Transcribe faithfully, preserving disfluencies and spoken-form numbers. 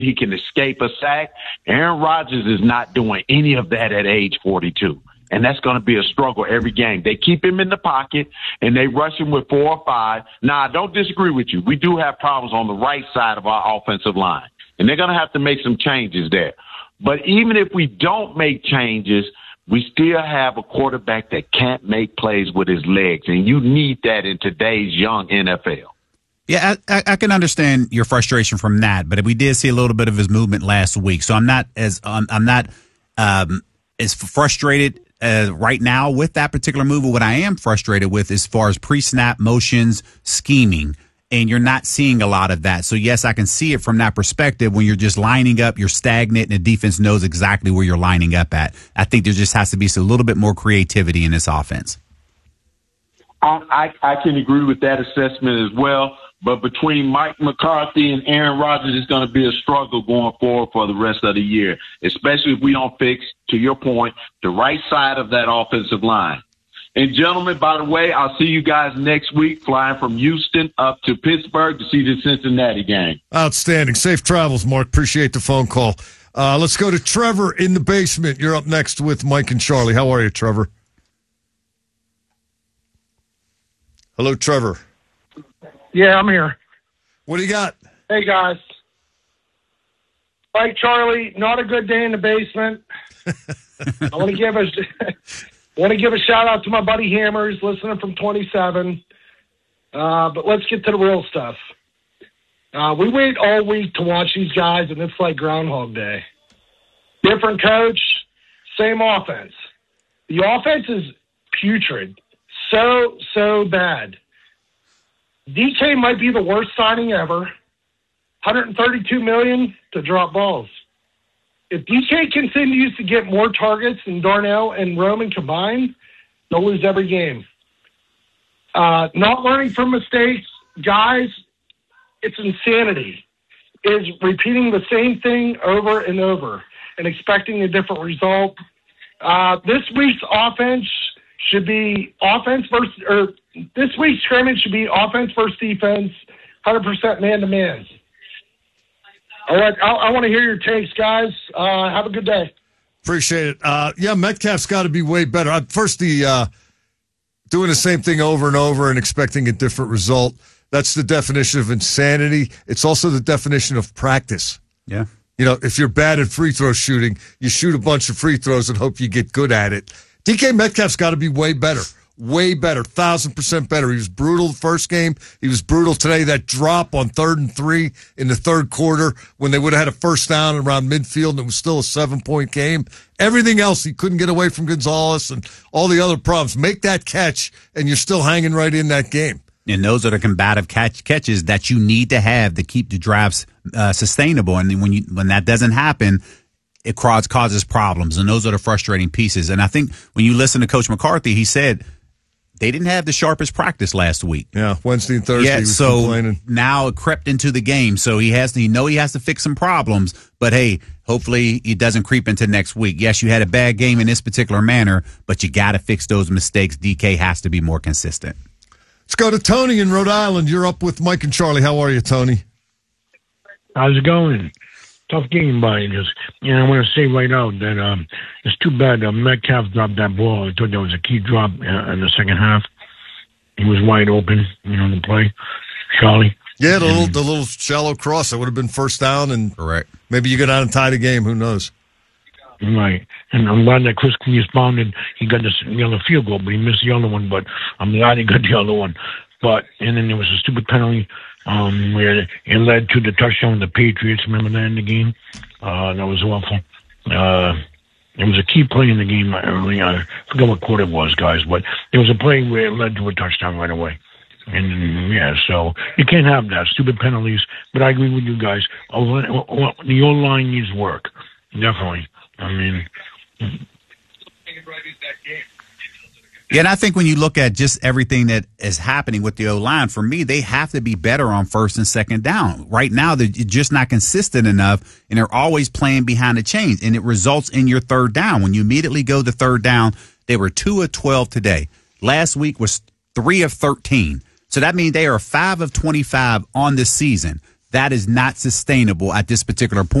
he can escape a sack. Aaron Rodgers is not doing any of that at age forty-two. And that's going to be a struggle every game. They keep him in the pocket, and they rush him with four or five. Now, I don't disagree with you. We do have problems on the right side of our offensive line, and they're going to have to make some changes there. But even if we don't make changes, we still have a quarterback that can't make plays with his legs, and you need that in today's young N F L. Yeah, I, I can understand your frustration from that, but we did see a little bit of his movement last week, so I'm not as um, I'm not um, as frustrated uh, right now with that particular move. What I am frustrated with, as far as pre-snap motions, scheming, and you're not seeing a lot of that. So yes, I can see it from that perspective. When you're just lining up, you're stagnant, and the defense knows exactly where you're lining up at. I think there just has to be a little bit more creativity in this offense. I, I, I can agree with that assessment as well. But between Mike McCarthy and Aaron Rodgers, it's going to be a struggle going forward for the rest of the year, especially if we don't fix, to your point, the right side of that offensive line. And, gentlemen, by the way, I'll see you guys next week flying from Houston up to Pittsburgh to see the Cincinnati game. Outstanding. Safe travels, Mark. Appreciate the phone call. Uh, let's go to Trevor in the basement. You're up next with Mike and Charlie. How are you, Trevor? Hello, Trevor. Yeah, I'm here. What do you got? Hey, guys. Like Charlie, not a good day in the basement. I want to give a want to give a shout out to my buddy Hammers, listening from twenty-seven. Uh, but let's get to the real stuff. Uh, we wait all week to watch these guys, and it's like Groundhog Day. Different coach, same offense. The offense is putrid. So, so bad. D K might be the worst signing ever. one hundred thirty-two million dollars to drop balls. If D K continues to get more targets than Darnell and Roman combined, they'll lose every game. Uh, not learning from mistakes, guys, it's insanity. Is repeating the same thing over and over and expecting a different result. Uh, this week's offense should be offense versus, or this week's scrimmage should be offense versus defense, one hundred percent man-to-man. All right, I, I want to hear your takes, guys. Uh, have a good day. Appreciate it. Uh, yeah, Metcalf's got to be way better. Uh, first, the uh, doing the same thing over and over and expecting a different result. That's the definition of insanity. It's also the definition of practice. Yeah. You know, if you're bad at free throw shooting, you shoot a bunch of free throws and hope you get good at it. D K Metcalf's got to be way better. Way better. Thousand percent better. He was brutal the first game. He was brutal today. That drop on third and three in the third quarter when they would have had a first down around midfield and it was still a seven-point game. Everything else, he couldn't get away from Gonzalez and all the other problems. Make that catch, and you're still hanging right in that game. And those are the combative catch catches that you need to have to keep the drives uh, sustainable. And when you when that doesn't happen, it causes problems. And those are the frustrating pieces. And I think when you listen to Coach McCarthy, he said they didn't have the sharpest practice last week. Yeah, Wednesday and Thursday. Yeah, he was so complaining. Now it crept into the game. So he has to, he know he has to fix some problems. But hey, hopefully it doesn't creep into next week. Yes, you had a bad game in this particular manner, but you got to fix those mistakes. D K has to be more consistent. Let's go to Tony in Rhode Island. You're up with Mike and Charlie. How are you, Tony? How's it going? Tough game by you. Just, you know, I want to say right out that um, it's too bad uh, Metcalf dropped that ball. I thought that was a key drop uh, in the second half. He was wide open, you know, to play. Charlie. Yeah, the little, the little shallow cross. That would have been first down, and correct. Maybe you go down and tie the game. Who knows? Right. And I'm glad that Chris responded. He got this yellow field goal, but he missed the other one. But I'm glad he got the other one. But, and then there was a stupid penalty um, where it led to the touchdown of the Patriots. Remember that in the game? Uh, that was awful. Uh, it was a key play in the game early. I forget what quarter it was, guys, but there was a play where it led to a touchdown right away. And, yeah, so you can't have that. Stupid penalties. But I agree with you guys. The O-line needs work. Definitely. I mean... Yeah, and I think when you look at just everything that is happening with the O-line, for me, they have to be better on first and second down. Right now, they're just not consistent enough, and they're always playing behind the chains, and it results in your third down. When you immediately go to third down, they were two of twelve today. Last week was three of thirteen. So that means they are five of twenty-five on this season. That is not sustainable at this particular point.